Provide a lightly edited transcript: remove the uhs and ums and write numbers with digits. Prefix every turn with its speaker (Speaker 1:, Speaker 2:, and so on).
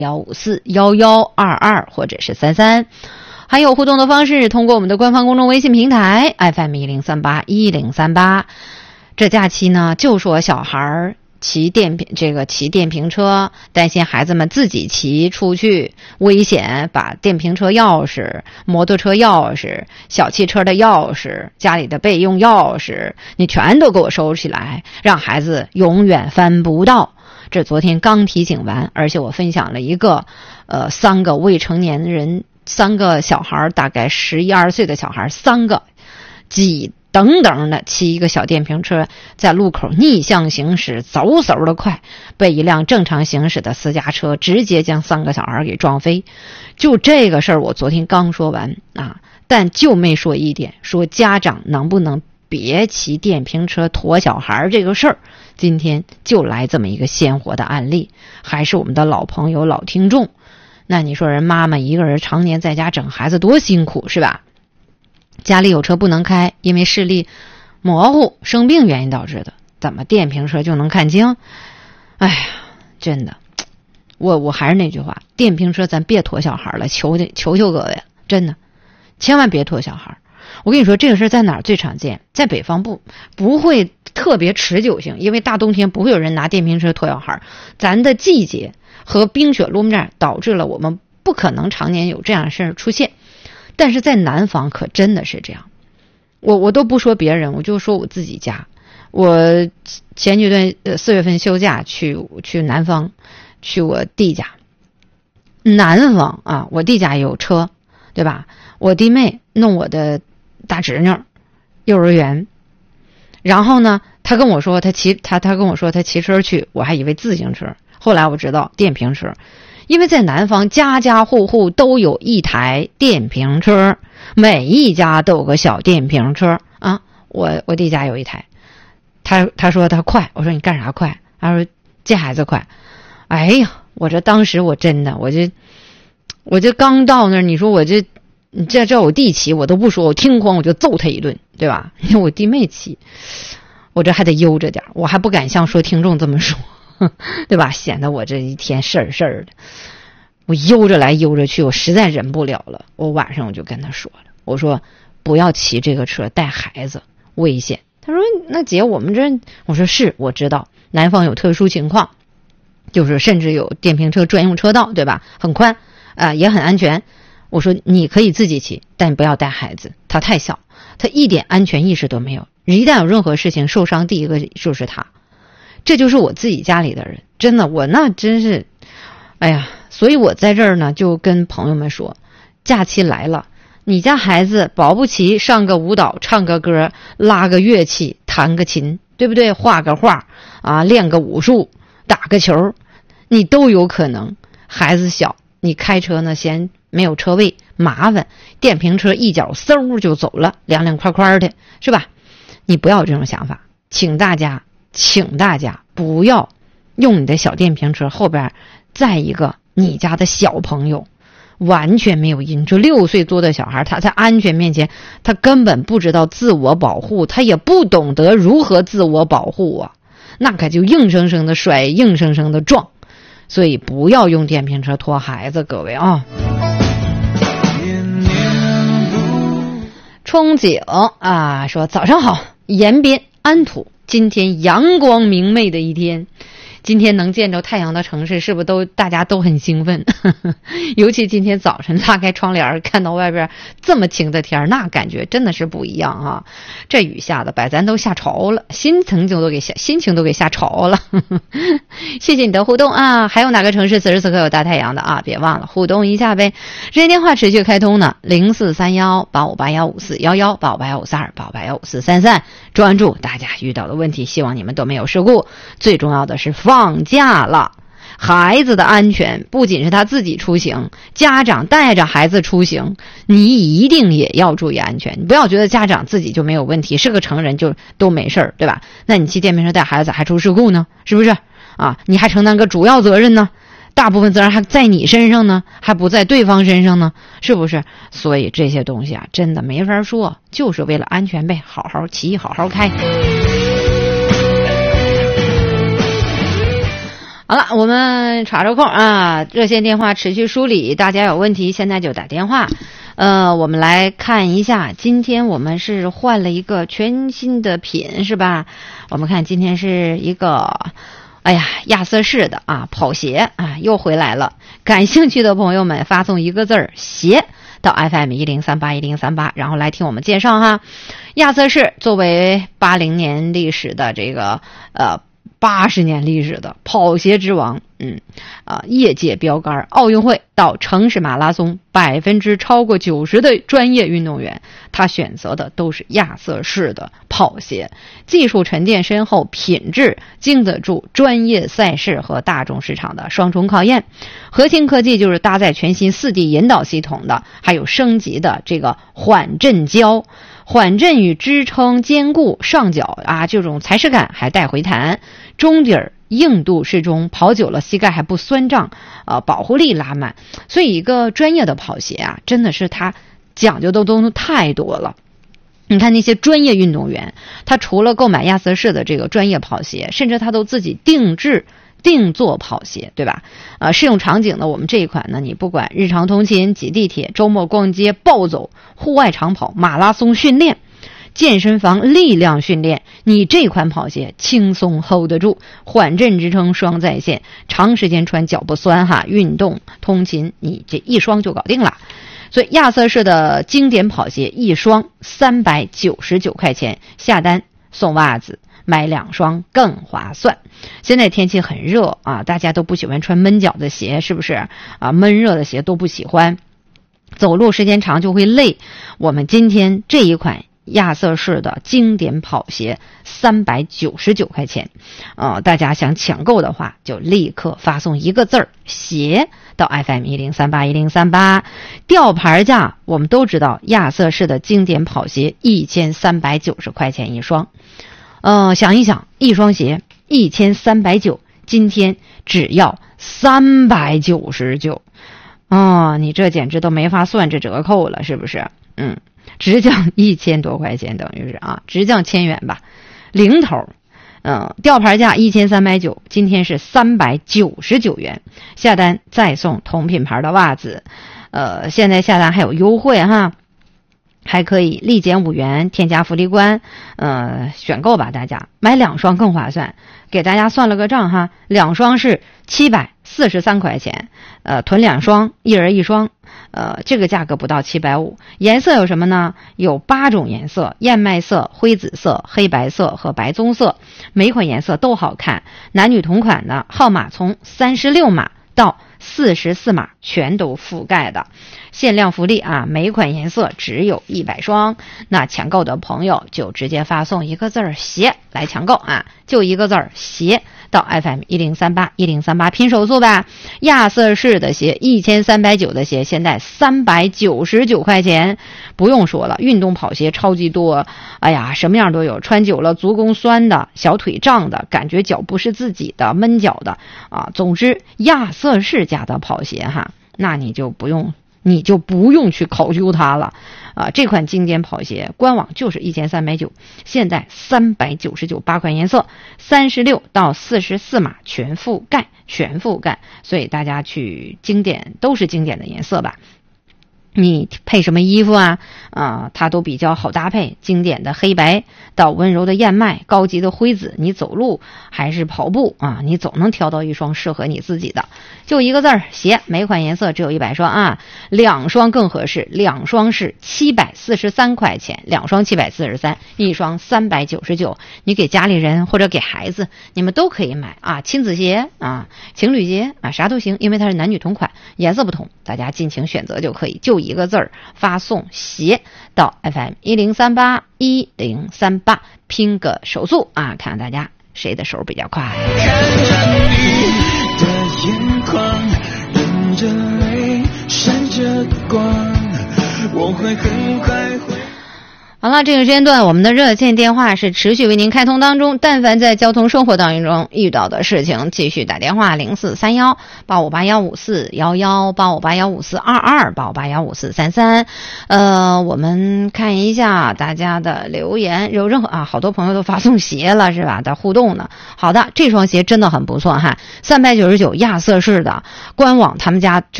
Speaker 1: 1541122或者是33。还有互动的方式，通过我们的官方公众微信平台 FM10381038。这假期呢，就说小孩骑电瓶车，担心孩子们自己骑出去危险，把电瓶车钥匙、摩托车钥匙、小汽车的钥匙、家里的备用钥匙，你全都给我收起来，让孩子永远翻不到。这昨天刚提醒完，而且我分享了一个3个未成年人，3个小孩，大概11、12岁的小孩，3个挤等等的骑一个小电瓶车在路口逆向行驶，嗖嗖的快，被一辆正常行驶的私家车直接将3个小孩给撞飞。就这个事儿我昨天刚说完啊，但就没说一点，说家长能不能别骑电瓶车驮小孩这个事儿。今天就来这么一个鲜活的案例，还是我们的老朋友老听众。那你说人妈妈一个人常年在家整孩子多辛苦是吧？家里有车不能开，因为视力模糊生病原因导致的，怎么电瓶车就能看清？哎呀，真的，我还是那句话，电瓶车咱别驮小孩了，求求各位，真的千万别驮小孩。我跟你说这个事在哪儿最常见？在北方不会特别持久性，因为大冬天不会有人拿电瓶车驮小孩，咱的季节和冰雪路面导致了我们不可能常年有这样的事出现。但是在南方可真的是这样，我都不说别人，我就说我自己家。我前几段4月份休假去南方，去我弟家。南方啊，我弟家有车，对吧？我弟妹弄我的大侄女幼儿园，然后呢，他跟我说他骑车去，我还以为自行车，后来我知道电瓶车。因为在南方家家户户都有一台电瓶车，每一家都有个小电瓶车啊。我弟家有一台，他说他快，我说你干啥快？他说接孩子快。哎呀，我这当时我真的我这刚到那儿，你说我这我弟骑我都不说，我听慌我就揍他一顿，对吧？因为我弟妹骑，我这还得悠着点，我还不敢像说听众这么说。对吧？显得我这一天事儿的，我悠着来悠着去，我实在忍不了了。我晚上我就跟他说了，我说不要骑这个车带孩子，危险。他说那姐我们这，我说是我知道，南方有特殊情况，就是甚至有电瓶车专用车道，对吧？很宽也很安全。我说你可以自己骑，但不要带孩子，他太小，他一点安全意识都没有，一旦有任何事情受伤，第一个就是他。这就是我自己家里的人，真的，我那真是，哎呀，所以我在这儿呢，就跟朋友们说，假期来了，你家孩子保不齐上个舞蹈，唱个歌，拉个乐器，弹个琴，对不对？画个画啊，练个武术，打个球，你都有可能。孩子小，你开车呢嫌没有车位麻烦，电瓶车一脚嗖就走了，凉凉快快的，是吧？你不要有这种想法，请大家不要用你的小电瓶车后边再一个你家的小朋友，完全没有因。就6岁多的小孩，他在安全面前他根本不知道自我保护，他也不懂得如何自我保护啊，那可就硬生生的摔，硬生生的撞。所以不要用电瓶车拖孩子，各位啊。憧憬啊，说早上好，延边安土，今天阳光明媚的一天，今天能见着太阳的城市是不是大家都很兴奋？尤其今天早晨拉开窗帘看到外边这么晴的天，那感觉真的是不一样啊！这雨下的把咱都吓潮了，心情都给吓潮了。谢谢你的互动啊！还有哪个城市此时此刻有大太阳的啊？别忘了互动一下呗。热线电话持续开通呢，0431-8581-5411-8581-5432-8581-5433。专注大家遇到的问题，希望你们都没有事故。最重要的是放假了，孩子的安全不仅是他自己出行，家长带着孩子出行，你一定也要注意安全。你不要觉得家长自己就没有问题，是个成人就都没事，对吧？那你骑电瓶车带孩子还出事故呢，是不是啊？你还承担个主要责任呢，大部分责任还在你身上呢，还不在对方身上呢，是不是？所以这些东西啊，真的没法说，就是为了安全呗，好好骑，好好开。 好了，我们插着空啊，热线电话持续梳理，大家有问题现在就打电话。我们来看一下，今天我们是换了一个全新的品，是吧？我们看今天是一个，亚瑟士的啊跑鞋啊又回来了。感兴趣的朋友们发送一个字儿鞋到 FM10381038，然后来听我们介绍哈。亚瑟士作为80年历史的这个80年历史的跑鞋之王，业界标杆，奥运会到城市马拉松超过90%的专业运动员，他选择的都是亚瑟士的跑鞋，技术沉淀深厚，品质经得住专业赛事和大众市场的双重考验。核心科技就是搭载全新4D 引导系统的，还有升级的这个缓震胶。缓震与支撑坚固，上脚这种踩实感还带回弹，中底儿硬度适中，跑久了膝盖还不酸胀，保护力拉满。所以一个专业的跑鞋真的是它讲究的东西太多了。你看那些专业运动员，他除了购买亚瑟士的这个专业跑鞋，甚至他都自己定做跑鞋，对吧？适用场景呢，我们这一款呢，你不管日常通勤、挤地铁、周末逛街、暴走、户外长跑、马拉松训练、健身房力量训练，你这款跑鞋轻松 hold 得住，缓震支撑双在线，长时间穿脚不酸哈，运动通勤你这一双就搞定了。所以亚瑟士的经典跑鞋一双399块钱，下单送袜子，买2双更划算。现在天气很热大家都不喜欢穿闷脚的鞋，是不是闷热的鞋都不喜欢，走路时间长就会累。我们今天这一款亚瑟士的经典跑鞋399块钱，大家想抢购的话就立刻发送一个字儿鞋到 FM10381038。吊牌价我们都知道，亚瑟士的经典跑鞋1390块钱一双。想一想，一双鞋1390，今天只要399，你这简直都没法算这折扣了，是不是？直降1000多块钱，等于是直降1000元吧，零头。吊牌价1390，今天是399元，下单再送同品牌的袜子。现在下单还有优惠哈。还可以立减5元，添加福利关，选购吧，大家买2双更划算。给大家算了个账哈，2双是743块钱，囤2双，一人1双，这个价格不到750。颜色有什么呢？有8种颜色，燕麦色、灰紫色、黑白色和白棕色，每款颜色都好看。男女同款的，号码从36码到44码全都覆盖的。限量福利每款颜色只有100双，那抢购的朋友就直接发送一个字儿鞋来抢购就一个字儿鞋到 FM10381038 拼手速吧。亚瑟士的鞋1390的鞋现在399块钱，不用说了，运动跑鞋超级多，什么样都有，穿久了足弓酸的，小腿胀的，感觉脚不是自己的，闷脚的总之亚瑟士家的跑鞋那你就不用去考究它了这款经典跑鞋官网就是1390，现在399， 8款颜色，36到44码全覆盖，所以大家去都是经典的颜色吧。你配什么衣服它都比较好搭配，经典的黑白到温柔的燕麦，高级的灰紫，你走路还是跑步你总能挑到一双适合你自己的。就一个字儿鞋，每款颜色只有100双2双更合适，2双是743块钱，2双743，一双399，你给家里人或者给孩子，你们都可以买亲子鞋情侣鞋啥都行，因为它是男女同款，颜色不同，大家尽情选择就可以。就一个字儿发送鞋到 FM10381038，拼个手速看看大家谁的手比较快。
Speaker 2: 看着你的眼眶，忍着泪闪着光，我会很快回。
Speaker 1: 好了，这个时间段我们的热线电话是持续为您开通当中，但凡在交通生活当中遇到的事情，继续打电话0431854111，85815422，85815433。我们看一下大家的留言，有任何好多朋友都发送鞋了是吧？在互动呢。好的，这双鞋真的很不错哈，399亚瑟士的，官网他们家就